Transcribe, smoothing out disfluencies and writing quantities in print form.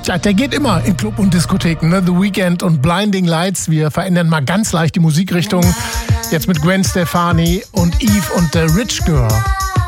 Tja, der geht immer in Club und Diskotheken, ne? The Weeknd und Blinding Lights. Wir verändern mal ganz leicht die Musikrichtung. Jetzt mit Gwen Stefani und Eve und The Rich Girl.